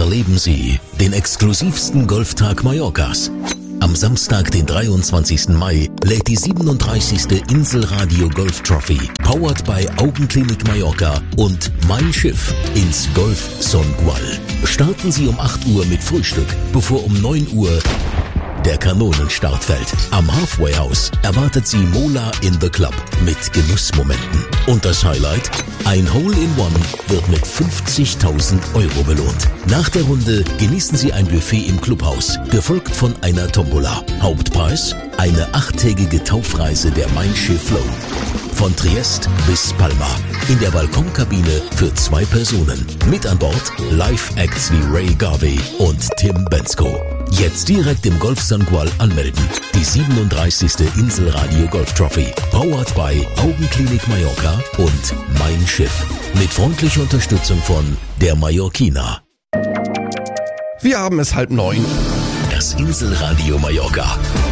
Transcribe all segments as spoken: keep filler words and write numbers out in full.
Erleben Sie den exklusivsten Golftag Mallorcas. Am Samstag, den dreiundzwanzigsten Mai, lädt die siebenunddreißigste Inselradio Golf Trophy, powered by Augenklinik Mallorca und Mein Schiff ins Golf Son Gual. Starten Sie um acht Uhr mit Frühstück, bevor um neun Uhr der Kanonenstart fällt. Am Halfway House erwartet Sie Mola in the Club mit Genussmomenten. Und das Highlight? Ein Hole-in-One wird mit fünfzigtausend Euro belohnt. Nach der Runde genießen Sie ein Buffet im Clubhaus, gefolgt von einer Tombola. Hauptpreis? Eine achttägige Taufreise der Mein Schiff Flow. Von Triest bis Palma. In der Balkonkabine für zwei Personen. Mit an Bord Live-Acts wie Ray Garvey und Tim Bensko. Jetzt direkt im Golf Son Gual anmelden. Die siebenunddreißigste Inselradio Golf Trophy. Powered by Augenklinik Mallorca und Mein Schiff. Mit freundlicher Unterstützung von der Mallorquina. Wir haben es halb neun. Das Inselradio Mallorca.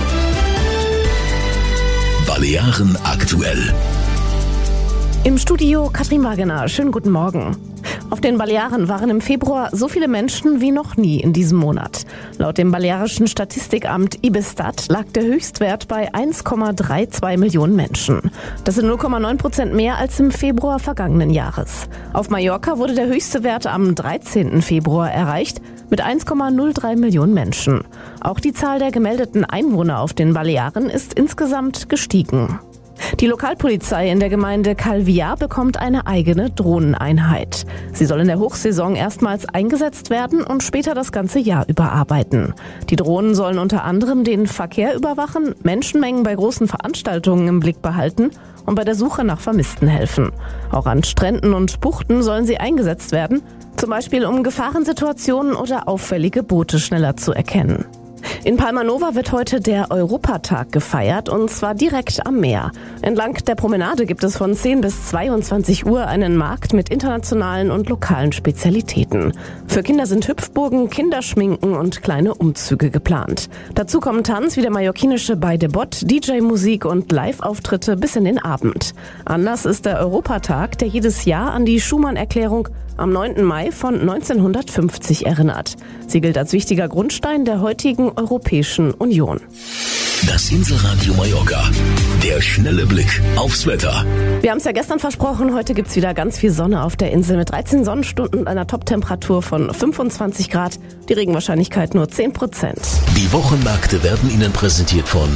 Balearen aktuell. Im Studio Katrin Wagener. Schönen guten Morgen. Auf den Balearen waren im Februar so viele Menschen wie noch nie in diesem Monat. Laut dem balearischen Statistikamt Ibestat lag der Höchstwert bei eins Komma zweiunddreißig Millionen Menschen. Das sind null Komma neun Prozent mehr als im Februar vergangenen Jahres. Auf Mallorca wurde der höchste Wert am dreizehnten Februar erreicht mit eins Komma null drei Millionen Menschen. Auch die Zahl der gemeldeten Einwohner auf den Balearen ist insgesamt gestiegen. Die Lokalpolizei in der Gemeinde Calvià bekommt eine eigene Drohneneinheit. Sie soll in der Hochsaison erstmals eingesetzt werden und später das ganze Jahr überarbeiten. Die Drohnen sollen unter anderem den Verkehr überwachen, Menschenmengen bei großen Veranstaltungen im Blick behalten und bei der Suche nach Vermissten helfen. Auch an Stränden und Buchten sollen sie eingesetzt werden, zum Beispiel um Gefahrensituationen oder auffällige Boote schneller zu erkennen. In Palma Nova wird heute der Europatag gefeiert, und zwar direkt am Meer. Entlang der Promenade gibt es von zehn bis zweiundzwanzig Uhr einen Markt mit internationalen und lokalen Spezialitäten. Für Kinder sind Hüpfburgen, Kinderschminken und kleine Umzüge geplant. Dazu kommen Tanz wie der mallorquinische Bei de Bot, D J-Musik und Live-Auftritte bis in den Abend. Anlass ist der Europatag, der jedes Jahr an die Schuman-Erklärung am neunten Mai von neunzehnhundertfünfzig erinnert. Sie gilt als wichtiger Grundstein der heutigen Europäischen Union. Das Inselradio Mallorca. Der schnelle Blick aufs Wetter. Wir haben es ja gestern versprochen, heute gibt's wieder ganz viel Sonne auf der Insel mit dreizehn Sonnenstunden und einer Toptemperatur von fünfundzwanzig Grad. Die Regenwahrscheinlichkeit nur zehn Prozent. Die Wochenmärkte werden Ihnen präsentiert von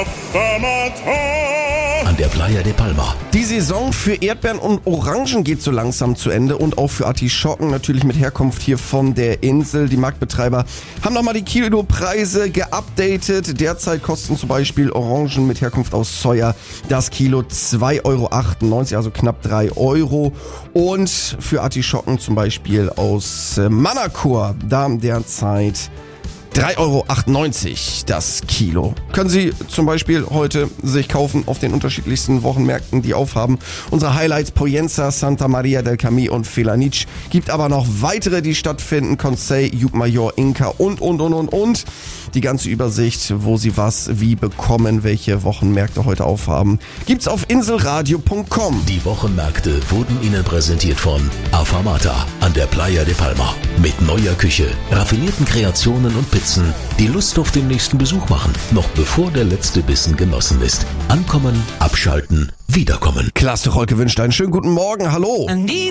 an der Playa de Palma. Die Saison für Erdbeeren und Orangen geht so langsam zu Ende und auch für Artischocken, natürlich mit Herkunft hier von der Insel. Die Marktbetreiber haben nochmal die Kilopreise geupdatet. Derzeit kosten zum Beispiel Orangen mit Herkunft aus Soja das Kilo zwei Euro achtundneunzig, also knapp drei Euro. Und für Artischocken zum Beispiel aus Manacor, da derzeit drei Euro achtundneunzig das Kilo. Können Sie zum Beispiel heute sich kaufen auf den unterschiedlichsten Wochenmärkten, die aufhaben. Unsere Highlights: Poyenza, Santa Maria del Camí und Felanitx. Gibt aber noch weitere, die stattfinden. Consell, Llucmajor, Inca und, und, und, und, und. Die ganze Übersicht, wo Sie was wie bekommen, welche Wochenmärkte heute aufhaben, gibt's auf inselradio punkt com. Die Wochenmärkte wurden Ihnen präsentiert von Afamata an der Playa de Palma. Mit neuer Küche, raffinierten Kreationen und Pizzen, die Lust auf den nächsten Besuch machen, noch bevor der letzte Bissen genossen ist. Ankommen, abschalten, wiederkommen. Klasse, Rolke wünscht einen schönen guten Morgen. Hallo.